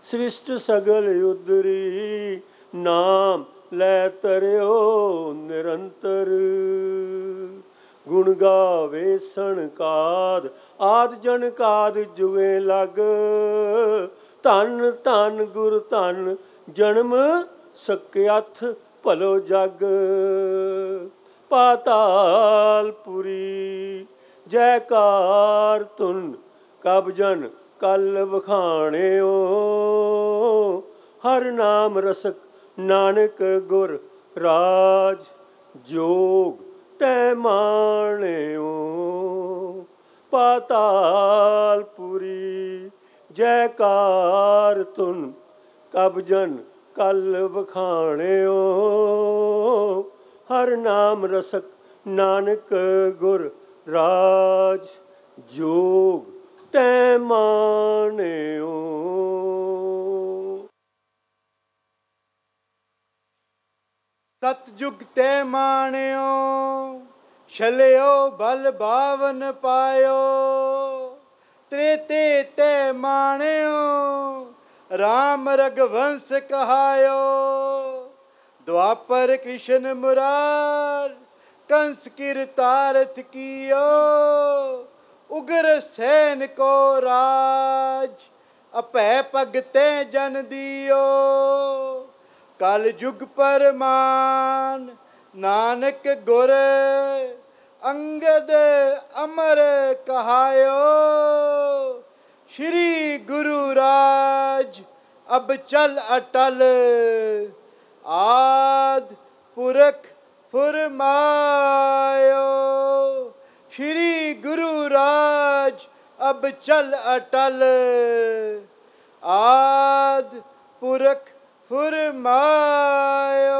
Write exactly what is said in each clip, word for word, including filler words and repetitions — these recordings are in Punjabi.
ਸ੍ਰਿਸ਼ਟ ਸਗਲ ਉਦਰੀ, ਨਾਮ ਲੈ ਤਰਿਓ ਨਿਰੰਤਰ। ਗੁਣ ਗਾਵੇ ਸਣਕਾਦ, ਆਦ ਜਨਕਾਦ ਜੁਗੇ ਲੱਗ। ਧੰਨ ਧੰਨ ਗੁਰ ਧੰਨ, ਜਨਮ ਸਕਿਆਥ ਭਲੋ ਜਗ। ਪਾਤਾਲਪੁਰੀ ਜੈਕਾਰ ਧੁਨ, ਕਬ ਜਨ ਕਲ ਵਖਾਣਿਓ। ਹਰ ਨਾਮ ਰਸਕ ਨਾਨਕ ਗੁਰ ਰਾਜ, ਜੋਗ ਤੈ ਮਾਣਿਓ। ਪਾਤਾਲਪੁਰੀ ਜੈਕਾਰ ਧੁਨ, ਕਬ ਜਨ ਕਲ ਵਖਾਣਿਓ। ਹਰ ਨਾਮ ਰਸਕ ਨਾਨਕ ਗੁਰ ਰਾਜ, ਜੋਗ ਤੈ ਮਾਣਿਓ। ਸਤਿਜੁਗ ਤੇ ਮਾਣਿਓ, ਛਲਿਓ ਬਲ ਬਾਵਨ ਪਾਇਓ। ਤ੍ਰੇਤੇ ਤੇ ਮਾਣਿਓ, ਰਾਮ ਰਘਵੰਸ ਕਹਾਇਓ। ਦੁਆਪਰ ਕ੍ਰਿਸ਼ਨ ਮੁਰਾਰ, ਕੰਸ ਕਿਰਤਾਰਥ ਕੀਓ। ਉਗਰ ਸੈਨ ਕੋ ਰਾਜ, ਅਭੈ ਭਗਤੈ ਜਨ ਦਿਓ। ਕਲ ਯੁਗ ਪਰਮਾਨ, ਨਾਨਕ ਗੁਰ ਅੰਗਦ ਅਮਰ ਕਹਾਇਓ। ਸ਼੍ਰੀ ਗੁਰੂ ਰਾਜ ਅਬ ਚਲ ਅਟਲ, ਆਦ ਪੁਰਖ ਫੁਰਮਾਇਓ। ਸ਼੍ਰੀ ਗੁਰੂ ਰਾਜ ਅਬ ਚਲ ਅਟਲ, ਆਦ ਪੁਰਖ ਫੁਰਮਾਇਓ।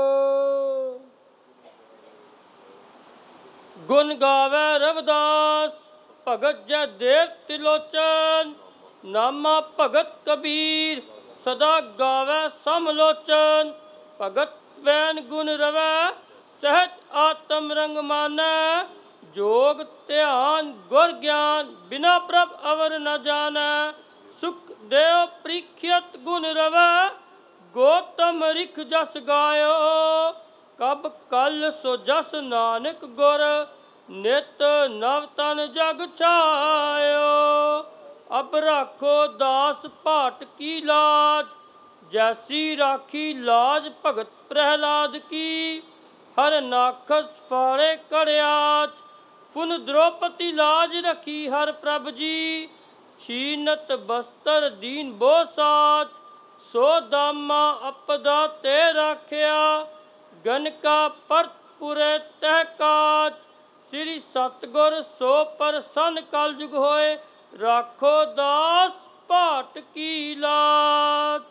ਗੁਣ ਗਾਵੇ ਰਵਿਦਾਸ, ਭਗਤ ਜੈਦੇਵ ਤਿਲੋਚਨ। ਨਾਮਾ ਭਗਤ ਕਬੀਰ, ਸਦਾ ਗਾਵੇ ਸਮਲੋਚਨ। ਭਗਤ ਵੈਨ ਗੁਣ ਰਵੈ, ਸਹਿਜ ਆਤਮ ਰੰਗ ਮਾਨੈ। ਜੋਗ ਧਿਆਨ ਗੁਰ ਗਿਆਨ, ਬਿਨਾ ਪ੍ਰਭ ਅਵਰ ਨ ਜਾਣੈ। ਸੁਖਦੇਵ ਪ੍ਰੀਖਿਅਤ ਗੁਣ ਰਵੈ, ਗੋਤਮ ਰਿਖ ਜਸ ਗਾਇਓ। ਕਬ ਕਲ ਸੋ ਜਸ ਨਾਨਕ ਗੁਰ, ਨਿਤ ਨਵ ਤਨ ਜਗ ਛਾਇਓ। ਅਬ ਰਾਖੋ ਦਾਸ ਭਾਟ ਕੀ ਲਾਜ, ਜੈਸੀ ਰਾਖੀ ਲਾਜ ਭਗਤ ਪ੍ਰਹਿਲਾਦ ਕੀ। ਹਰ ਨਾਖਸ ਫਾੜੇ ਕੜਿਆਚ, ਪੁਨ ਦ੍ਰੋਪਦੀ ਲਾਜ ਰਖੀ ਹਰ ਪ੍ਰਭ ਜੀ। ਛੀਨਤ ਬਸਤਰ ਦੀਨ ਬੋ ਸਾਚ, ਸੋ ਦਾਮਾ ਅਪਦਾ ਤੇ ਰਾਖਿਆ। ਗਨਕਾ ਪਰਤ ਪੁਰੇ ਤਹਿ ਕਾਜ, ਸ੍ਰੀ ਸਤਿਗੁਰ ਸੋ ਪ੍ਰਸੰਨ ਕਲ ਯੁਗ ਹੋਏ। ਰਾਖੋ ਦਾਸ ਭਾਟ ਕੀ ਲਾਜ।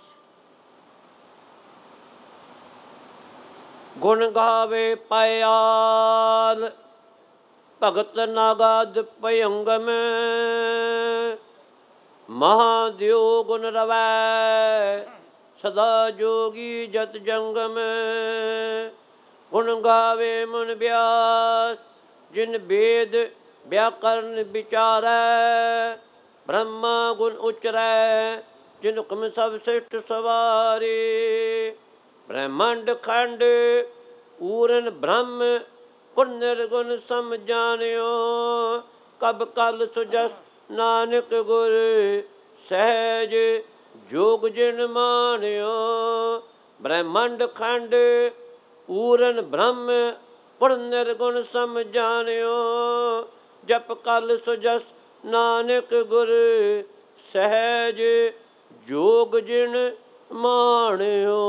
ਗੁਣ ਗਾਵੇ ਪਾਇਆਲ, ਭਗਤ ਨਾਗਦ ਭਯੰਗਮ। ਮਹਾਦੇਵ ਗੁਣ ਰਵੈ, ਸਦਾ ਜੋਗੀ ਜਤ ਜੰਗਮ। ਗੁਣ ਗਾਵੇ ਮਨ ਬਿਆਸ, ਜਿਨ ਵੇਦ ਵਿਆਕਰਨ ਵਿਚਾਰੈ। ਬ੍ਰਹਮਾ ਗੁਣ ਉਚਰੈ, ਜਿਨ ਹੁਕਮ ਸਭ ਸਿਸ਼ਟ ਸਵਾਰੇ। ਬ੍ਰਹਮੰਡ ਖੰਡ ਪੂਰਨ ਬ੍ਰਹਮ, ਗੁਣ ਨਿਰਗੁਣ ਸਮ ਜਾਣਿਓ। ਕਬ ਕਲ ਸੁਜਸ ਨਾਨਕ ਗੁਰ, ਸਹਿਜ ਜੋਗ ਜਿਨ ਮਾਣਿਓ। ਬ੍ਰਹਮੰਡ ਖੰਡ ਪੂਰਨ ਬ੍ਰਹਮ, ਗੁਣ ਨਿਰਗੁਣ ਸਮ ਜਾਣਿਓ। ਜਪ ਕਲ ਸੁਜਸ ਨਾਨਕ ਗੁਰ, ਸਹਿਜ ਜੋਗ ਜਿਨ ਮਾਣਿਓ।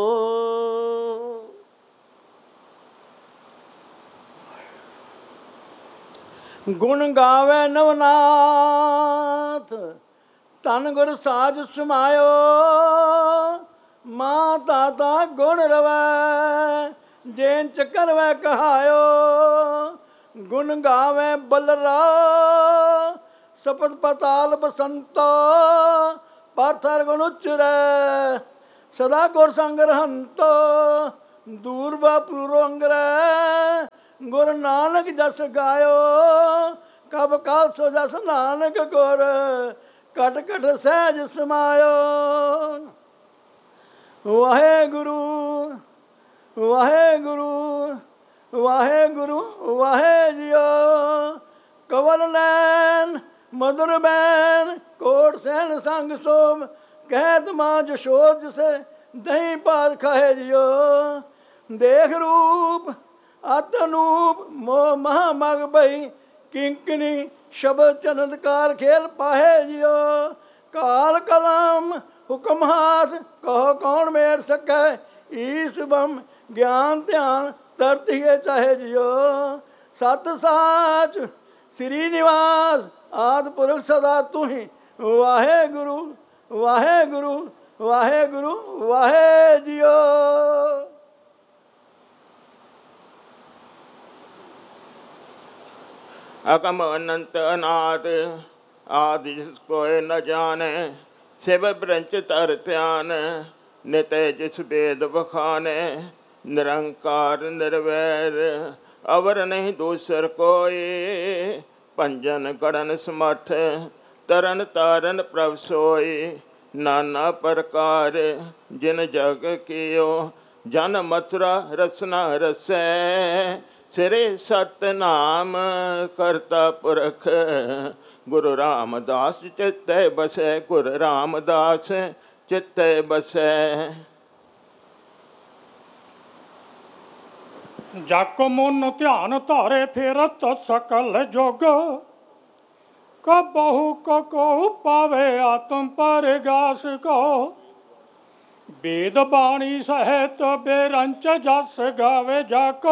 ਗੁਣ ਗਾਵੇ ਨਵਨਾਥ, ਧਨ ਗੁਰ ਸਾਜ ਸਮਾਇਓ। ਮਾਂ ਦਾਤਾ ਗੁਣ ਰਵੈ, ਜੇਨ ਚ ਕਰਵੈ ਕਹਾਇਓ। ਗੁਣ ਗਾਵੇ ਬਲਰਾ, ਸਪਤ ਪਤਾਲ ਬਸੰਤੋ। ਪਾਰਥਰ ਗੁਣ ਉਚਰੈ, ਸਦਾ ਗੁਰ ਸੰਗ ਰਹੰਤੋ। ਦੂਰ ਬਾ ਪੂਰੋ ਅੰਗਰੈ, ਗੁਰ ਨਾਨਕ ਜਸ ਗਾਇਓ। ਕਬ ਕਾਲ ਸੋ ਜਸ ਨਾਨਕ ਗੁਰ, ਘਟ ਘਟ ਸਹਿਜ ਸਮਾਇਓ। ਵਾਹਿਗੁਰੂ ਵਾਹਿਗੁਰੂ ਵਾਹਿਗੁਰੂ ਵਾਹਿ ਜਿਓ। ਕਵਲ ਨੈਣ ਮਧੁਰ ਬੈਨ ਕੋਟ ਸੈਨ ਸੰਗ ਸੋਮ। ਕਹਿਤ ਮਾਂ ਜਸ਼ੋਦ ਜਿਸੇ ਦਹੀਂ ਭਾਤ ਖਾਏ ਜਿਓ। ਦੇਖ ਰੂਪ ਅਤ ਅਨੂਪ ਮੋਹ ਮਹਾ ਮਗ ਬਈ। ਕਿੰਕਣੀ ਸ਼ਬਦ ਚਨਦਕਾਰ ਖੇਲ ਪਾਹੇ ਜਿਓ। ਕਾਲ ਕਲਮ ਹੁਕਮ ਹਾਥ ਕਹੋ ਕੌਣ ਮੇਟ ਸਕੈ। ਈਸ ਬਮ ਗਿਆਨ ਧਿਆਨ ਧਰਤੀਏ ਚਾਹੇ ਜਿਓ। ਸਤ ਸਾਚ ਸ੍ਰੀ ਨਿਵਾਸ ਆਦਿ ਪੁਰਖ ਸਦਾ ਤੂੰ ਹੀ। ਵਾਹਿਗੁਰੂ ਵਾਹਿਗੁਰੂ ਵਾਹਿਗੁਰੂ ਵਾਹਿ ਜਿਓ। ਅਕਮ ਅਨੰਤ ਅਨਾਦ ਆਦਿ ਜਿਸ ਕੋਇ ਨ ਜਾਣੈ। ਸਿਵ ਬ੍ਰੰਚ ਤਰ ਧਿਆਨ ਨਿਤੈ ਜਿਸ ਭੇਦ ਬਖਾਨੈ। ਨਿਰੰਕਾਰ ਨਿਰਵੈਰ ਅਵਰ ਨਹੀਂ ਦੂਸਰ ਕੋਈ। ਭੰਜਨ ਕਰਨ ਸਮਰਥ ਤਰਨ ਤਾਰਨ ਪ੍ਰਭ ਸੋਈ। ਨਾਨਾ ਪ੍ਰਕਾਰ ਜਿਨ ਜਗ ਕੀਓ। ਜਨ ਮਥੁਰਾ ਰਸਨਾ ਰਸੈ। ਸਿਰੇ ਸਤਨਾਮ ਕਰਤਾ ਪੁਰਖ। ਗੁਰੂ ਰਾਮਦਾਸ ਚਿਤੈ ਬਸੈ। ਗੁਰੂ ਰਾਮਦਾਸ ਚਿਤੈ ਬਸੈ। ਜਗ ਮਨ ਧਿਆਨ ਧਾਰੇ ਫੇਰਤ ਸਕਲ ਜੋਗ। ਕਬਹੁ ਕੋ ਪਾਵੇ ਆਤਮ ਪਰਗਾਸ ਕੋ। ਵੇਦ ਬਾਣੀ ਸਹਿਤ ਬੇਰੰਚ ਜਸ ਗਾਵੇ ਜਾਕੋ।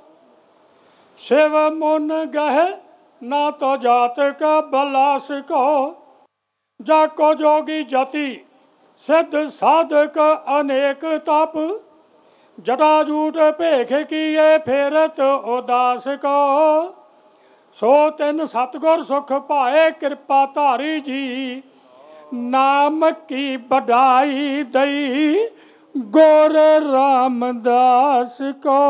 शिव मुन गह ना तो जात का बलास को। जाको जोगी जति सिद्ध साधक अनेक तप। जटा जूट भेख किए फेरत उदास को। सो तिन सतगुर सुख पाए कृपा धारी जी। नाम की बधाई दई गुर रामदास को।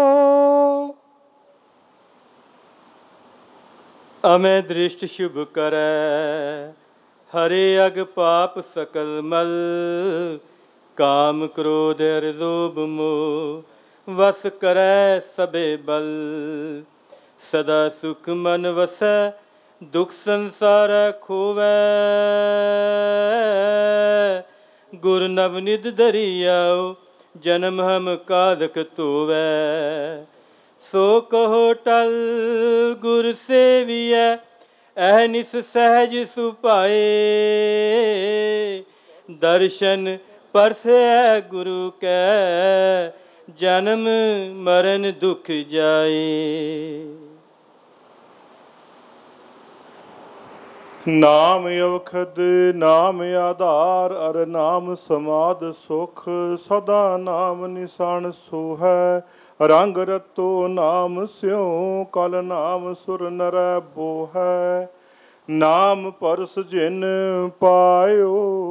अमै दृष्ट शुभ करੈ हरे अग पाप सकल मल। काम क्रोध अर लोभ मोह वस करੈ सबे बल। सदा सुख मन वसै दुख संसार खोवै। गुर नवनिध दरियाओ जन्म हम कादक धोवै। सो कहो टल गुर सेवियै अहनिस सहज सुभाए। दर्शन परसै गुरु कै जन्म मरण दुख जाए। ਨਾਮ ਅਵਖਦ ਨਾਮ ਆਧਾਰ ਅਰ ਨਾਮ ਸਮਾਦ ਸੁਖ। ਸਦਾ ਨਾਮ ਨਿਸ਼ਾਨ ਸੋਹੈ ਰੰਗ ਰਤੋ ਨਾਮ ਸਿਉ। ਕਲ ਨਾਮ ਸੁਰ ਨਰੈ ਬੋਹੈ ਨਾਮ ਪਰਸ ਜਿਨ ਪਾਇਓ।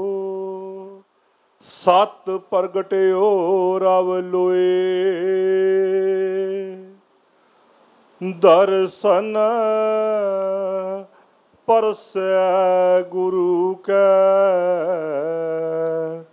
ਸਤ ਪ੍ਰਗਟਿਓ ਰਵ ਲੋਏ। ਦਰਸ਼ਨ ਪਰਸੈ ਗੁਰੂ ਕੈ